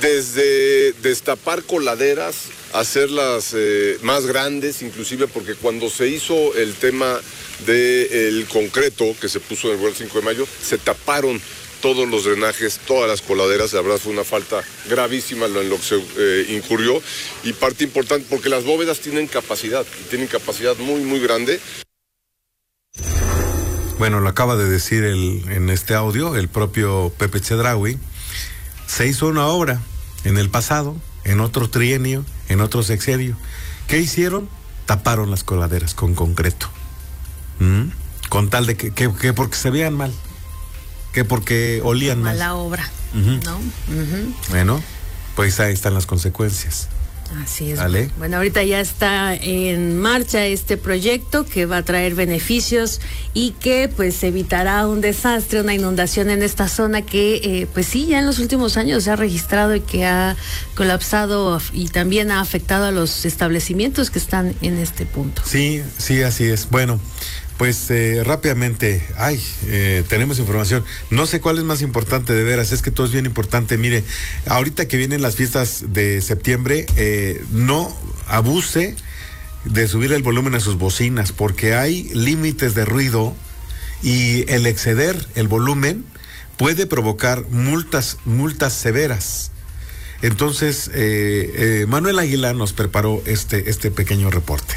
desde destapar coladeras, hacerlas más grandes, inclusive porque cuando se hizo el tema del concreto que se puso en el World 5 de Mayo, se taparon todos los drenajes, todas las coladeras. La verdad fue una falta gravísima en lo que se incurrió, y parte importante porque las bóvedas tienen capacidad muy, muy grande. Bueno, lo acaba de decir en este audio el propio Pepe Chedraui. Se hizo una obra en el pasado, en otro trienio, en otro sexenio. ¿Qué hicieron? Taparon las coladeras con concreto. Con tal de que porque se veían mal, que porque olían mal. Mala obra, ¿no? Bueno, pues ahí están las consecuencias. Así es. ¿Vale? Bueno, ahorita ya está en marcha este proyecto que va a traer beneficios y que pues evitará un desastre, una inundación en esta zona que pues sí, ya en los últimos años se ha registrado y que ha colapsado y también ha afectado a los establecimientos que están en este punto. Sí, así es. Bueno, pues rápidamente, tenemos información. No sé cuál es más importante, de veras, es que todo es bien importante. Mire, ahorita que vienen las fiestas de septiembre, no abuse de subir el volumen a sus bocinas, porque hay límites de ruido y el exceder el volumen puede provocar multas severas. Entonces, Manuel Aguilar nos preparó este pequeño reporte.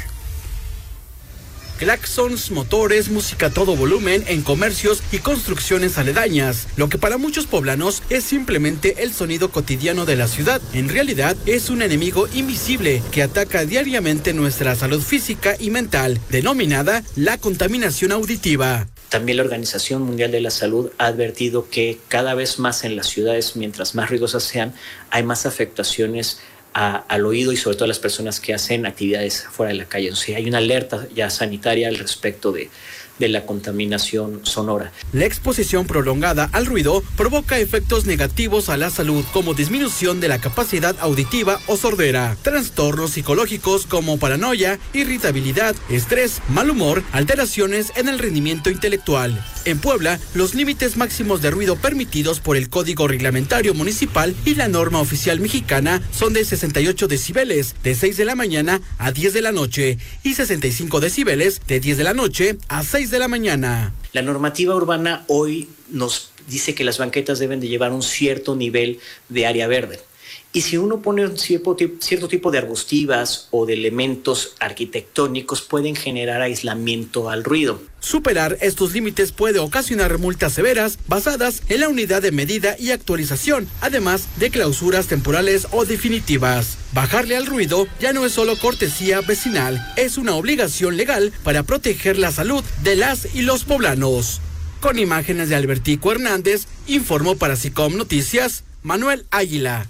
Claxons, motores, música a todo volumen en comercios y construcciones aledañas. Lo que para muchos poblanos es simplemente el sonido cotidiano de la ciudad, en realidad es un enemigo invisible que ataca diariamente nuestra salud física y mental, denominada la contaminación auditiva. También la Organización Mundial de la Salud ha advertido que cada vez más en las ciudades, mientras más ruidosas sean, hay más afectaciones al oído y sobre todo a las personas que hacen actividades fuera de la calle. O sea, hay una alerta ya sanitaria al respecto de la contaminación sonora. La exposición prolongada al ruido provoca efectos negativos a la salud, como disminución de la capacidad auditiva o sordera, trastornos psicológicos como paranoia, irritabilidad, estrés, mal humor, alteraciones en el rendimiento intelectual. En Puebla, los límites máximos de ruido permitidos por el Código Reglamentario Municipal y la norma oficial mexicana son de 68 decibeles de 6 de la mañana a 10 de la noche y 65 decibeles de 10 de la noche a 6 de la mañana. La normativa urbana hoy nos dice que las banquetas deben de llevar un cierto nivel de área verde. Y si uno pone un cierto tipo de arbustivas o de elementos arquitectónicos, pueden generar aislamiento al ruido. Superar estos límites puede ocasionar multas severas basadas en la unidad de medida y actualización, además de clausuras temporales o definitivas. Bajarle al ruido ya no es solo cortesía vecinal, es una obligación legal para proteger la salud de las y los poblanos. Con imágenes de Albertico Hernández, informó para SICOM Noticias, Manuel Águila.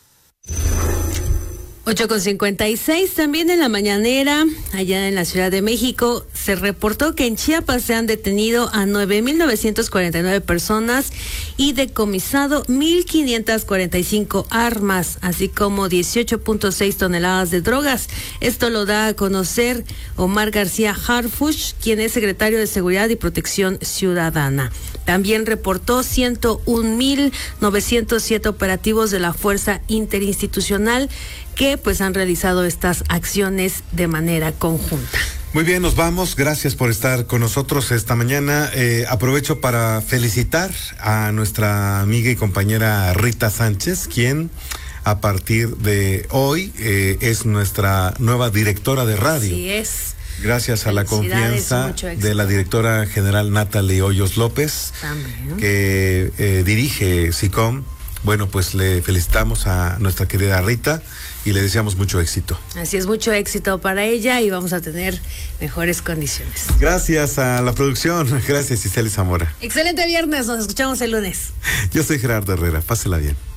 8:56, también en la mañanera, allá en la Ciudad de México, se reportó que en Chiapas se han detenido a 9,949 personas y decomisado 1,545 armas, así como 18.6 toneladas de drogas. Esto lo da a conocer Omar García Harfuch, quien es secretario de Seguridad y Protección Ciudadana. También reportó 101,907 operativos de la Fuerza Interinstitucional que pues han realizado estas acciones de manera conjunta. Muy bien, nos vamos. Gracias por estar con nosotros esta mañana. Aprovecho para felicitar a nuestra amiga y compañera Rita Sánchez, quien a partir de hoy es nuestra nueva directora de radio. Así es. Gracias a la confianza de la directora general Natalie Hoyos López, también, que dirige SICOM. Bueno, pues le felicitamos a nuestra querida Rita y le deseamos mucho éxito. Así es, mucho éxito para ella y vamos a tener mejores condiciones. Gracias a la producción, gracias Iseli Zamora. Excelente viernes, nos escuchamos el lunes. Yo soy Gerardo Herrera, pásela bien.